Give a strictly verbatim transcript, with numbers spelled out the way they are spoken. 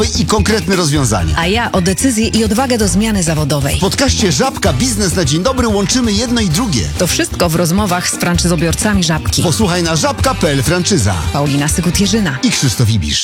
i konkretne rozwiązania. A ja o decyzję i odwagę do zmiany zawodowej. W podcaście Żabka Biznes na Dzień Dobry łączymy jedno i drugie. To wszystko w rozmowach z franczyzobiorcami Żabki. Posłuchaj na żabka kropka pe el franczyza. Paulina Sykut-Jerzyna I Krzysztof Ibisz.